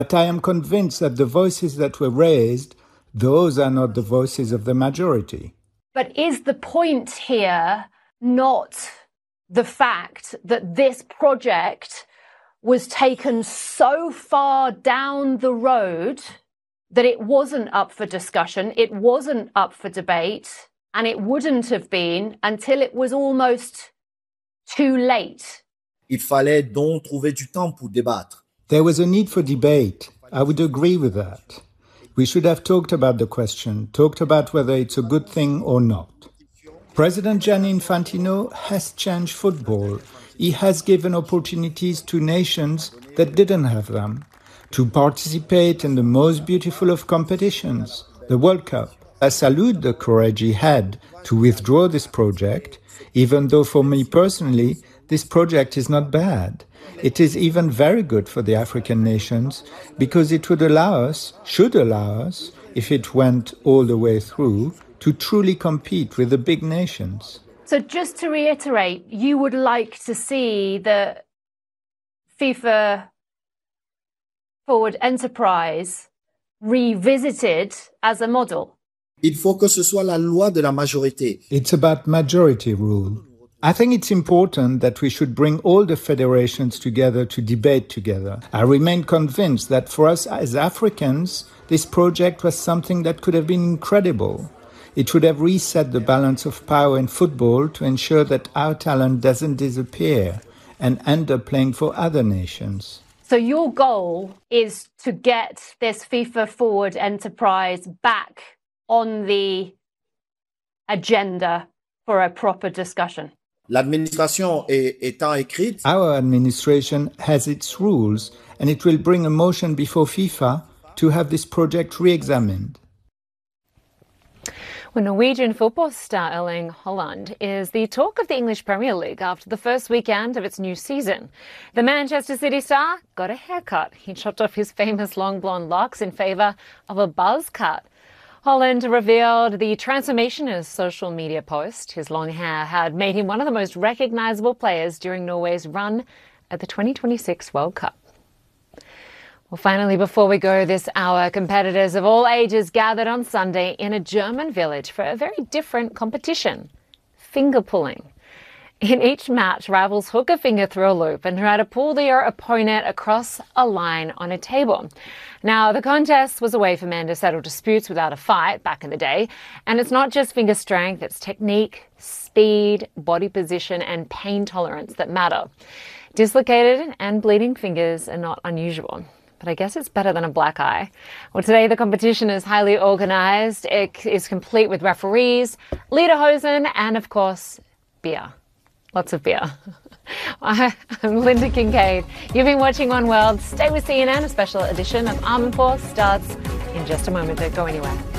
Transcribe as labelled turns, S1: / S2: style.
S1: But I am convinced that the voices that were raised, those are not the voices of the majority.
S2: But is the point here not the fact that this project was taken so far down the road that it wasn't up for discussion, it wasn't up for debate, and it wouldn't have been until it was almost too late?
S3: Il fallait donc trouver du temps pour débattre.
S1: There was a need for debate. I would agree with that. We should have talked about the question, talked about whether it's a good thing or not. President Gianni Infantino has changed football. He has given opportunities to nations that didn't have them to participate in the most beautiful of competitions, the World Cup. I salute the courage he had to withdraw this project, even though for me personally, this project is not bad. It is even very good for the African nations because it would allow us, should allow us, if it went all the way through, to truly compete with the big nations.
S2: So just to reiterate, you would like to see the FIFA Forward Enterprise revisited as a model?
S3: Il faut que ce soit la loi de la majorité.
S1: It's about majority rule. I think it's important that we should bring all the federations together to debate together. I remain convinced that for us as Africans, this project was something that could have been incredible. It would have reset the balance of power in football to ensure that our talent doesn't disappear and end up playing for other nations.
S2: So your goal is to get this FIFA Forward Enterprise back on the agenda for a proper discussion?
S3: L'administration étant écrite.
S1: Our administration has its rules, and it will bring a motion before FIFA to have this project re-examined.
S4: Well, Norwegian football star Erling Haaland is the talk of the English Premier League after the first weekend of its new season. The Manchester City star got a haircut. He chopped off his famous long blonde locks in favour of a buzz cut. Haaland revealed the transformation in a social media post. His long hair had made him one of the most recognisable players during Norway's run at the 2026 World Cup. Well, finally, before we go this hour, competitors of all ages gathered on Sunday in a German village for a very different competition, finger pulling. In each match, rivals hook a finger through a loop and try to pull their opponent across a line on a table. Now, the contest was a way for men to settle disputes without a fight back in the day. And it's not just finger strength, it's technique, speed, body position, and pain tolerance that matter. Dislocated and bleeding fingers are not unusual. But I guess it's better than a black eye. Well, today the competition is highly organised. It is complete with referees, lederhosen, and of course, beer. Lots of beer. I'm Linda Kincaid. You've been watching One World. Stay with CNN. A special edition of Armed Force starts in just a moment. Don't go anywhere.